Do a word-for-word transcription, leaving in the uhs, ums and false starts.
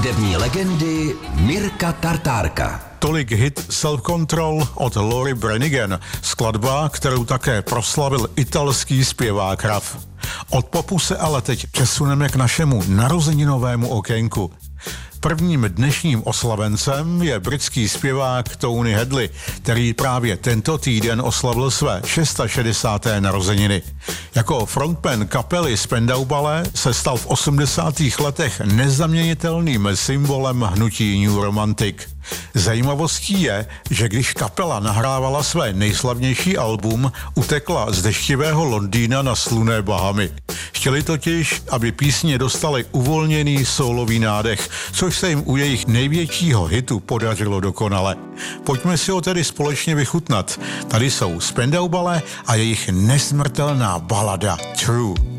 hudební legendy Mirka Tartárka. Tolik hit Self Control od Lori Branigan, skladba, kterou také proslavil italský zpěvák Raf. Od popu se ale teď přesuneme k našemu narozeninovému okénku. Prvním dnešním oslavencem je britský zpěvák Tony Hadley, který právě tento týden oslavil své šedesáté šesté narozeniny. Jako frontman kapely Spandau Ballet se stal v osmdesátých letech nezaměnitelným symbolem hnutí New Romantic. Zajímavostí je, že když kapela nahrávala své nejslavnější album, utekla z deštivého Londýna na slunné Bahamy. Chtěli totiž, aby písně dostaly uvolněný sólový nádech, což se jim u jejich největšího hitu podařilo dokonale. Pojďme si ho tedy společně vychutnat. Tady jsou Spandau Ballet a jejich nesmrtelná balada True.